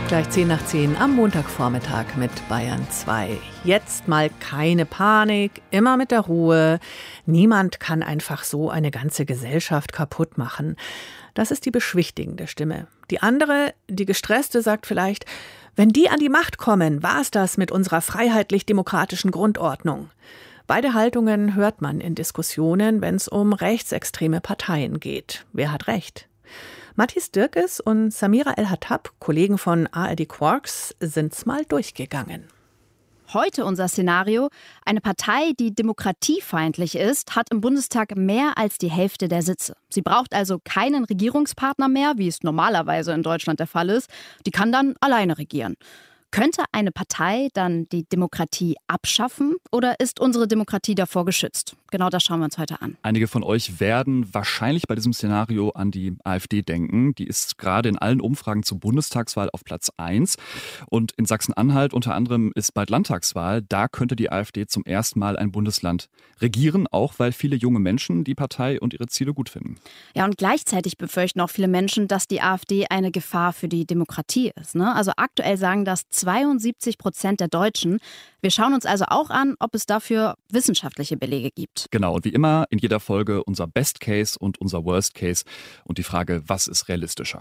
Gleich 10 nach 10 am Montagvormittag mit Bayern 2. Jetzt mal keine Panik, immer mit der Ruhe. Niemand kann einfach so eine ganze Gesellschaft kaputt machen. Das ist die beschwichtigende Stimme. Die andere, die gestresste, sagt vielleicht, wenn die an die Macht kommen, war's das mit unserer freiheitlich-demokratischen Grundordnung. Beide Haltungen hört man in Diskussionen, wenn es um rechtsextreme Parteien geht. Wer hat recht? Matthias Dirkes und Samira El-Hattab, Kollegen von ARD Quarks, sind's mal durchgegangen. Heute unser Szenario: Eine Partei, die demokratiefeindlich ist, hat im Bundestag mehr als die Hälfte der Sitze. Sie braucht also keinen Regierungspartner mehr, wie es normalerweise in Deutschland der Fall ist. Die kann dann alleine regieren. Könnte eine Partei dann die Demokratie abschaffen oder ist unsere Demokratie davor geschützt? Genau das schauen wir uns heute an. Einige von euch werden wahrscheinlich bei diesem Szenario an die AfD denken. Die ist gerade in allen Umfragen zur Bundestagswahl auf Platz 1. Und in Sachsen-Anhalt unter anderem ist bald Landtagswahl. Da könnte die AfD zum ersten Mal ein Bundesland regieren, auch weil viele junge Menschen die Partei und ihre Ziele gut finden. Ja, und gleichzeitig befürchten auch viele Menschen, dass die AfD eine Gefahr für die Demokratie ist. Also aktuell sagen das 72% der Deutschen. Wir schauen uns also auch an, ob es dafür wissenschaftliche Belege gibt. Genau, und wie immer in jeder Folge unser Best Case und unser Worst Case und die Frage, was ist realistischer?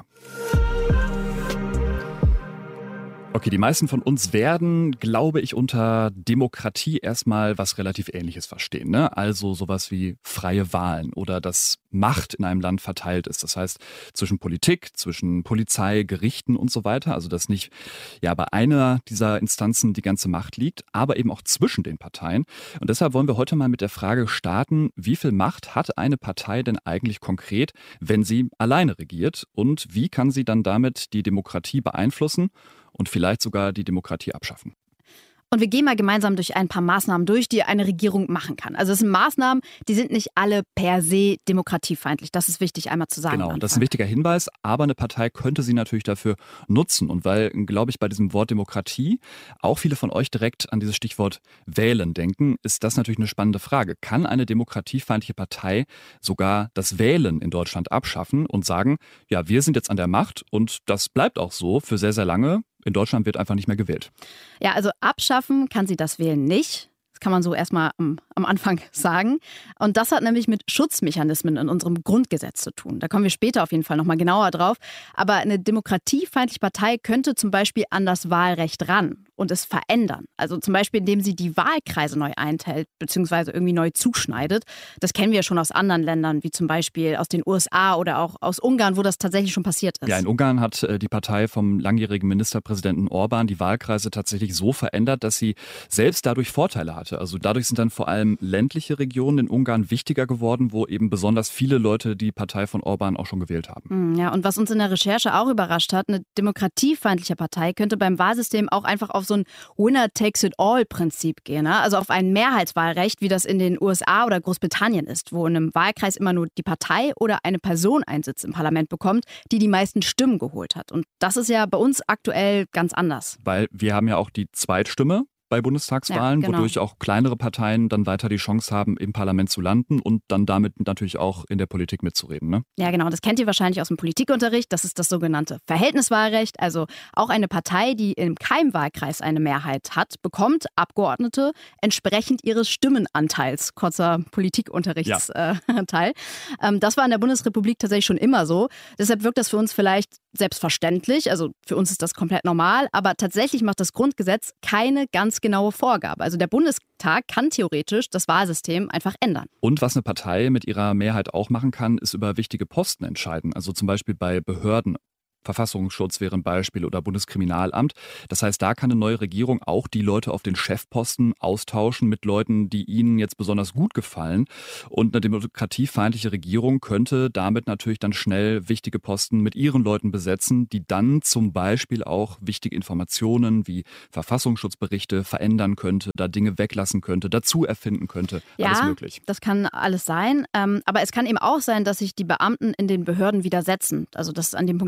Okay, die meisten von uns werden, glaube ich, unter Demokratie erstmal was relativ Ähnliches verstehen, ne? Also sowas wie freie Wahlen oder dass Macht in einem Land verteilt ist. Das heißt, zwischen Politik, zwischen Polizei, Gerichten und so weiter. Also dass nicht bei einer dieser Instanzen die ganze Macht liegt, aber eben auch zwischen den Parteien. Und deshalb wollen wir heute mal mit der Frage starten, wie viel Macht hat eine Partei denn eigentlich konkret, wenn sie alleine regiert? Und wie kann sie dann damit die Demokratie beeinflussen und vielleicht sogar die Demokratie abschaffen? Und wir gehen mal gemeinsam durch ein paar Maßnahmen durch, die eine Regierung machen kann. Also es sind Maßnahmen, die sind nicht alle per se demokratiefeindlich. Das ist wichtig einmal zu sagen. Genau, das ist ein wichtiger Hinweis. Aber eine Partei könnte sie natürlich dafür nutzen. Und weil, glaube ich, bei diesem Wort Demokratie auch viele von euch direkt an dieses Stichwort Wählen denken, ist das natürlich eine spannende Frage. Kann eine demokratiefeindliche Partei sogar das Wählen in Deutschland abschaffen und sagen, ja, wir sind jetzt an der Macht und das bleibt auch so für sehr, sehr lange. In Deutschland wird einfach nicht mehr gewählt. Ja, also abschaffen kann sie das Wählen nicht. Das kann man so erstmal am Anfang sagen. Und das hat nämlich mit Schutzmechanismen in unserem Grundgesetz zu tun. Da kommen wir später auf jeden Fall nochmal genauer drauf. Aber eine demokratiefeindliche Partei könnte zum Beispiel an das Wahlrecht ran und es verändern. Also zum Beispiel, indem sie die Wahlkreise neu einteilt bzw. irgendwie neu zuschneidet. Das kennen wir schon aus anderen Ländern, wie zum Beispiel aus den USA oder auch aus Ungarn, wo das tatsächlich schon passiert ist. Ja, in Ungarn hat die Partei vom langjährigen Ministerpräsidenten Orban die Wahlkreise tatsächlich so verändert, dass sie selbst dadurch Vorteile hatte. Also dadurch sind dann vor allem ländliche Regionen in Ungarn wichtiger geworden, wo eben besonders viele Leute die Partei von Orban auch schon gewählt haben. Ja, und was uns in der Recherche auch überrascht hat, eine demokratiefeindliche Partei könnte beim Wahlsystem auch einfach auf so ein Winner-takes-it-all-Prinzip gehen. Ne? Also auf ein Mehrheitswahlrecht, wie das in den USA oder Großbritannien ist, wo in einem Wahlkreis immer nur die Partei oder eine Person einen Sitz im Parlament bekommt, die die meisten Stimmen geholt hat. Und das ist ja bei uns aktuell ganz anders. Weil wir haben ja auch die Zweitstimme bei Bundestagswahlen, ja, genau. Wodurch auch kleinere Parteien dann weiter die Chance haben, im Parlament zu landen und dann damit natürlich auch in der Politik mitzureden. Ne? Ja, genau. Das kennt ihr wahrscheinlich aus dem Politikunterricht. Das ist das sogenannte Verhältniswahlrecht. Also auch eine Partei, die in keinem Wahlkreis eine Mehrheit hat, bekommt Abgeordnete entsprechend ihres Stimmenanteils. Kurzer Politikunterrichtsteil. Das war in der Bundesrepublik tatsächlich schon immer so. Deshalb wirkt das für uns vielleicht selbstverständlich. Also für uns ist das komplett normal. Aber tatsächlich macht das Grundgesetz keine ganz genaue Vorgabe. Also der Bundestag kann theoretisch das Wahlsystem einfach ändern. Und was eine Partei mit ihrer Mehrheit auch machen kann, ist über wichtige Posten entscheiden. Also zum Beispiel bei Behörden. Verfassungsschutz wäre ein Beispiel oder Bundeskriminalamt. Das heißt, da kann eine neue Regierung auch die Leute auf den Chefposten austauschen mit Leuten, die ihnen jetzt besonders gut gefallen. Und eine demokratiefeindliche Regierung könnte damit natürlich dann schnell wichtige Posten mit ihren Leuten besetzen, die dann zum Beispiel auch wichtige Informationen wie Verfassungsschutzberichte verändern könnte, da Dinge weglassen könnte, dazu erfinden könnte. Alles möglich. Das kann alles sein. Aber es kann eben auch sein, dass sich die Beamten in den Behörden widersetzen. Also das ist an dem Punkt auch einmal wichtig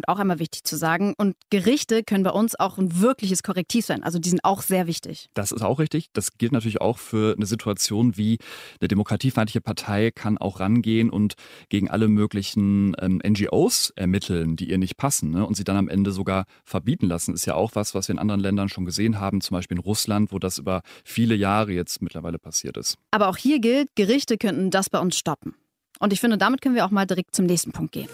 richtig zu sagen. Und Gerichte können bei uns auch ein wirkliches Korrektiv sein. Also die sind auch sehr wichtig. Das ist auch richtig. Das gilt natürlich auch für eine Situation wie eine demokratiefeindliche Partei kann auch rangehen und gegen alle möglichen NGOs ermitteln, die ihr nicht passen, ne? Und sie dann am Ende sogar verbieten lassen. Ist ja auch was wir in anderen Ländern schon gesehen haben, zum Beispiel in Russland, wo das über viele Jahre jetzt mittlerweile passiert ist. Aber auch hier gilt, Gerichte könnten das bei uns stoppen. Und ich finde, damit können wir auch mal direkt zum nächsten Punkt gehen.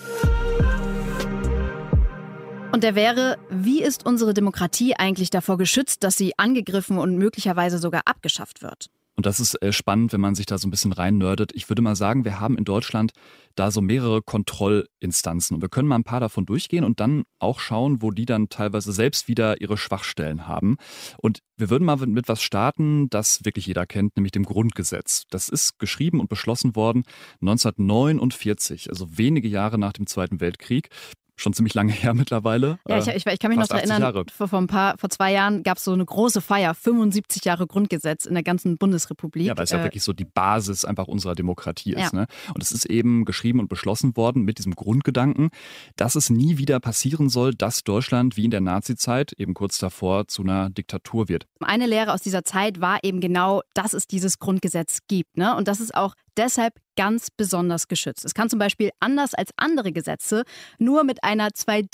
Und der wäre, wie ist unsere Demokratie eigentlich davor geschützt, dass sie angegriffen und möglicherweise sogar abgeschafft wird? Und das ist spannend, wenn man sich da so ein bisschen reinnördet. Ich würde mal sagen, wir haben in Deutschland da so mehrere Kontrollinstanzen. Und wir können mal ein paar davon durchgehen und dann auch schauen, wo die dann teilweise selbst wieder ihre Schwachstellen haben. Und wir würden mal mit was starten, das wirklich jeder kennt, nämlich dem Grundgesetz. Das ist geschrieben und beschlossen worden 1949, also wenige Jahre nach dem Zweiten Weltkrieg. Schon ziemlich lange her mittlerweile. Ja, ich kann mich noch daran erinnern, vor 2 Jahren gab es so eine große Feier, 75 Jahre Grundgesetz in der ganzen Bundesrepublik. Ja, weil es ja wirklich so die Basis einfach unserer Demokratie ist. Ja. Ne? Und es ist eben geschrieben und beschlossen worden mit diesem Grundgedanken, dass es nie wieder passieren soll, dass Deutschland wie in der Nazizeit eben kurz davor zu einer Diktatur wird. Eine Lehre aus dieser Zeit war eben genau, dass es dieses Grundgesetz gibt. Ne? Und das ist auch deshalb ganz besonders geschützt. Es kann zum Beispiel anders als andere Gesetze nur mit einer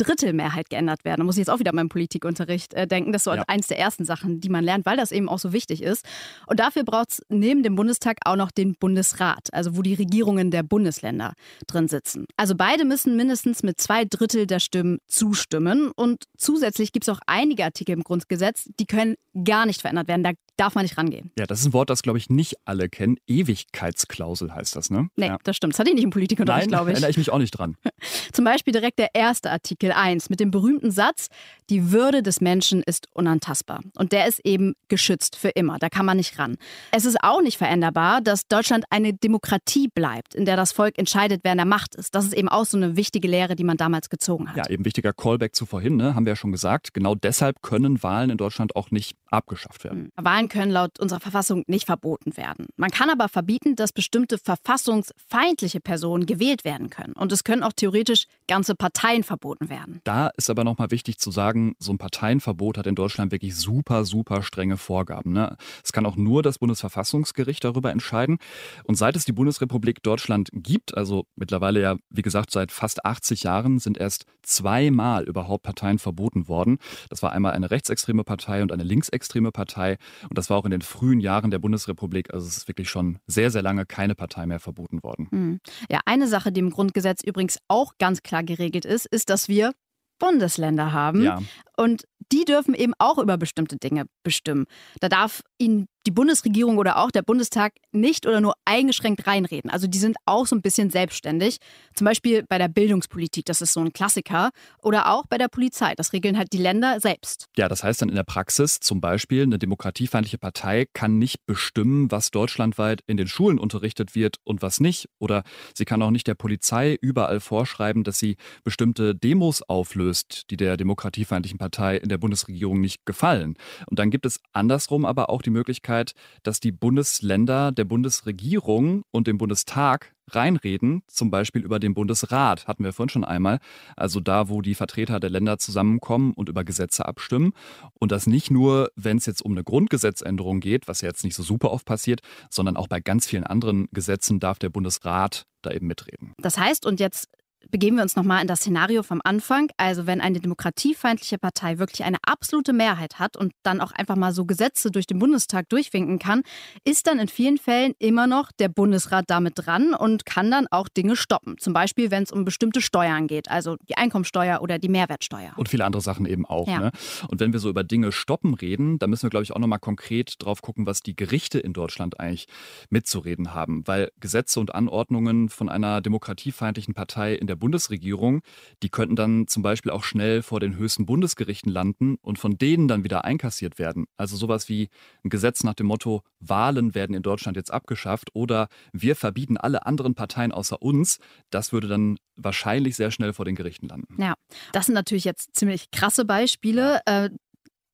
2/3 geändert werden. Da muss ich jetzt auch wieder an meinen Politikunterricht denken. Das ist so eins der ersten Sachen, die man lernt, weil das eben auch so wichtig ist. Und dafür braucht es neben dem Bundestag auch noch den Bundesrat, also wo die Regierungen der Bundesländer drin sitzen. Also beide müssen mindestens mit 2/3 der Stimmen zustimmen. Und zusätzlich gibt es auch einige Artikel im Grundgesetz, die können gar nicht verändert werden. Da darf man nicht rangehen. Ja, das ist ein Wort, das, glaube ich, nicht alle kennen. Ewigkeitsklausel heißt das, ne? Nee, das stimmt. Das hatte ich nicht im Politikunterricht, glaube ich. Erinnere ich mich auch nicht dran. Zum Beispiel direkt der erste Artikel 1 mit dem berühmten Satz, die Würde des Menschen ist unantastbar. Und der ist eben geschützt für immer. Da kann man nicht ran. Es ist auch nicht veränderbar, dass Deutschland eine Demokratie bleibt, in der das Volk entscheidet, wer an der Macht ist. Das ist eben auch so eine wichtige Lehre, die man damals gezogen hat. Ja, eben wichtiger Callback zu vorhin, ne? Haben wir ja schon gesagt. Genau deshalb können Wahlen in Deutschland auch nicht abgeschafft werden. Wahlen können laut unserer Verfassung nicht verboten werden. Man kann aber verbieten, dass bestimmte verfassungsfeindliche Personen gewählt werden können. Und es können auch theoretisch ganze Parteien verboten werden. Da ist aber nochmal wichtig zu sagen, so ein Parteienverbot hat in Deutschland wirklich super, super strenge Vorgaben. Ne? Es kann auch nur das Bundesverfassungsgericht darüber entscheiden. Und seit es die Bundesrepublik Deutschland gibt, also mittlerweile ja, wie gesagt, seit fast 80 Jahren, sind erst 2-mal überhaupt Parteien verboten worden. Das war einmal eine rechtsextreme Partei und eine linksextreme Partei. Und das war auch in den frühen Jahren der Bundesrepublik. Also es ist wirklich schon sehr, sehr lange keine Partei mehr verboten worden. Ja, eine Sache, die im Grundgesetz übrigens auch ganz klar geregelt ist, dass wir Bundesländer haben. Ja. Und die dürfen eben auch über bestimmte Dinge bestimmen. Da darf ihnen die Bundesregierung oder auch der Bundestag nicht oder nur eingeschränkt reinreden. Also die sind auch so ein bisschen selbstständig. Zum Beispiel bei der Bildungspolitik, das ist so ein Klassiker. Oder auch bei der Polizei, das regeln halt die Länder selbst. Ja, das heißt dann in der Praxis zum Beispiel, eine demokratiefeindliche Partei kann nicht bestimmen, was deutschlandweit in den Schulen unterrichtet wird und was nicht. Oder sie kann auch nicht der Polizei überall vorschreiben, dass sie bestimmte Demos auflöst, die der demokratiefeindlichen Partei in der Bundesregierung nicht gefallen. Und dann gibt es andersrum aber auch die Möglichkeit, dass die Bundesländer der Bundesregierung und dem Bundestag reinreden, zum Beispiel über den Bundesrat, hatten wir vorhin schon einmal, also da, wo die Vertreter der Länder zusammenkommen und über Gesetze abstimmen. Und das nicht nur, wenn es jetzt um eine Grundgesetzänderung geht, was ja jetzt nicht so super oft passiert, sondern auch bei ganz vielen anderen Gesetzen darf der Bundesrat da eben mitreden. Das heißt, und jetzt begeben wir uns nochmal in das Szenario vom Anfang. Also wenn eine demokratiefeindliche Partei wirklich eine absolute Mehrheit hat und dann auch einfach mal so Gesetze durch den Bundestag durchwinken kann, ist dann in vielen Fällen immer noch der Bundesrat damit dran und kann dann auch Dinge stoppen. Zum Beispiel, wenn es um bestimmte Steuern geht, also die Einkommensteuer oder die Mehrwertsteuer. Und viele andere Sachen eben auch. Ja. Ne? Und wenn wir so über Dinge stoppen reden, dann müssen wir, glaube ich, auch nochmal konkret drauf gucken, was die Gerichte in Deutschland eigentlich mitzureden haben. Weil Gesetze und Anordnungen von einer demokratiefeindlichen Partei in der Bundesregierung, die könnten dann zum Beispiel auch schnell vor den höchsten Bundesgerichten landen und von denen dann wieder einkassiert werden. Also sowas wie ein Gesetz nach dem Motto, Wahlen werden in Deutschland jetzt abgeschafft oder wir verbieten alle anderen Parteien außer uns, das würde dann wahrscheinlich sehr schnell vor den Gerichten landen. Ja, das sind natürlich jetzt ziemlich krasse Beispiele.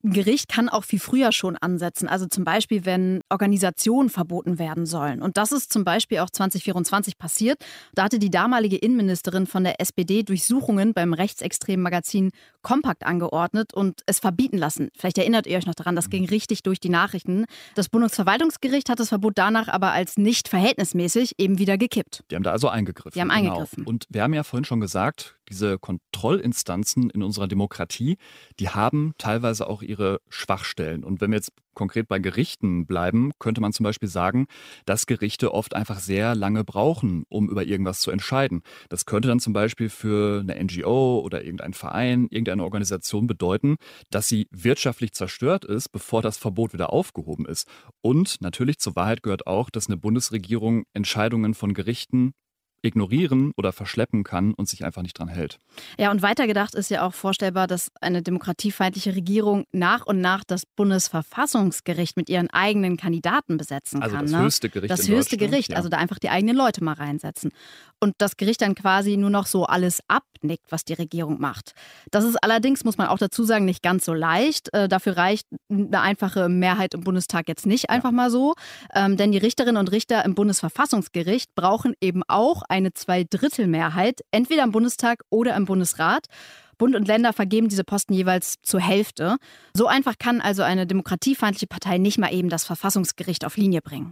Ein Gericht kann auch viel früher schon ansetzen, also zum Beispiel, wenn Organisationen verboten werden sollen. Und das ist zum Beispiel auch 2024 passiert. Da hatte die damalige Innenministerin von der SPD Durchsuchungen beim rechtsextremen Magazin Kompakt angeordnet und es verbieten lassen. Vielleicht erinnert ihr euch noch daran, das ging richtig durch die Nachrichten. Das Bundesverwaltungsgericht hat das Verbot danach aber als nicht verhältnismäßig eben wieder gekippt. Die haben da also eingegriffen. Die haben eingegriffen. Und wir haben ja vorhin schon gesagt, diese Kontrollinstanzen in unserer Demokratie, die haben teilweise auch ihre Schwachstellen. Und wenn wir jetzt konkret bei Gerichten bleiben, könnte man zum Beispiel sagen, dass Gerichte oft einfach sehr lange brauchen, um über irgendwas zu entscheiden. Das könnte dann zum Beispiel für eine NGO oder irgendein Verein, irgendeine Organisation bedeuten, dass sie wirtschaftlich zerstört ist, bevor das Verbot wieder aufgehoben ist. Und natürlich zur Wahrheit gehört auch, dass eine Bundesregierung Entscheidungen von Gerichten ignorieren oder verschleppen kann und sich einfach nicht dran hält. Ja, und weitergedacht ist ja auch vorstellbar, dass eine demokratiefeindliche Regierung nach und nach das Bundesverfassungsgericht mit ihren eigenen Kandidaten besetzen kann. Also das höchste Gericht Das höchste Gericht, also da einfach die eigenen Leute mal reinsetzen. Und das Gericht dann quasi nur noch so alles abnickt, was die Regierung macht. Das ist allerdings, muss man auch dazu sagen, nicht ganz so leicht. Dafür reicht eine einfache Mehrheit im Bundestag jetzt nicht einfach mal so. Denn die Richterinnen und Richter im Bundesverfassungsgericht brauchen eben auch eine Zweidrittelmehrheit, entweder im Bundestag oder im Bundesrat. Bund und Länder vergeben diese Posten jeweils zur Hälfte. So einfach kann also eine demokratiefeindliche Partei nicht mal eben das Verfassungsgericht auf Linie bringen.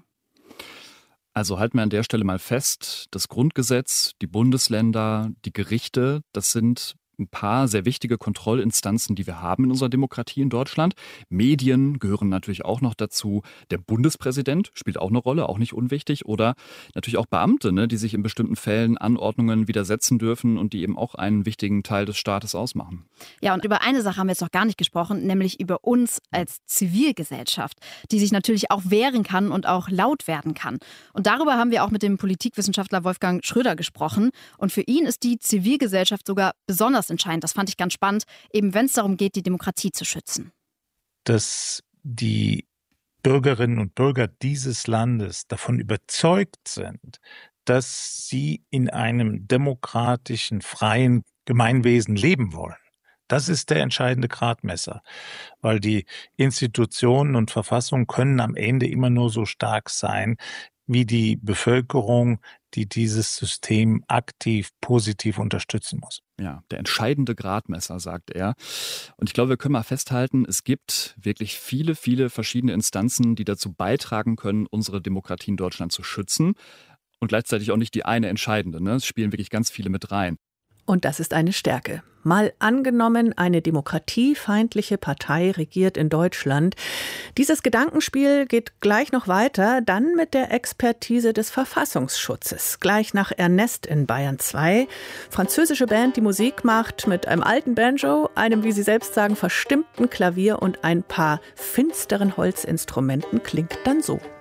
Also halten wir an der Stelle mal fest, das Grundgesetz, die Bundesländer, die Gerichte, das sind ein paar sehr wichtige Kontrollinstanzen, die wir haben in unserer Demokratie in Deutschland. Medien gehören natürlich auch noch dazu. Der Bundespräsident spielt auch eine Rolle, auch nicht unwichtig. Oder natürlich auch Beamte, ne, die sich in bestimmten Fällen Anordnungen widersetzen dürfen und die eben auch einen wichtigen Teil des Staates ausmachen. Ja, und über eine Sache haben wir jetzt noch gar nicht gesprochen, nämlich über uns als Zivilgesellschaft, die sich natürlich auch wehren kann und auch laut werden kann. Und darüber haben wir auch mit dem Politikwissenschaftler Wolfgang Schröder gesprochen. Und für ihn ist die Zivilgesellschaft sogar besonders entscheidend. Das fand ich ganz spannend, eben wenn es darum geht, die Demokratie zu schützen. Dass die Bürgerinnen und Bürger dieses Landes davon überzeugt sind, dass sie in einem demokratischen, freien Gemeinwesen leben wollen. Das ist der entscheidende Gradmesser, weil die Institutionen und Verfassung können am Ende immer nur so stark sein, wie die Bevölkerung, die dieses System aktiv, positiv unterstützen muss. Ja, der entscheidende Gradmesser, sagt er. Und ich glaube, wir können mal festhalten, es gibt wirklich viele, viele verschiedene Instanzen, die dazu beitragen können, unsere Demokratie in Deutschland zu schützen. Und gleichzeitig auch nicht die eine entscheidende. Ne? Es spielen wirklich ganz viele mit rein. Und das ist eine Stärke. Mal angenommen, eine demokratiefeindliche Partei regiert in Deutschland. Dieses Gedankenspiel geht gleich noch weiter, dann mit der Expertise des Verfassungsschutzes. Gleich nach Ernest in Bayern 2. Französische Band, die Musik macht mit einem alten Banjo, einem, wie sie selbst sagen, verstimmten Klavier und ein paar finsteren Holzinstrumenten, klingt dann so.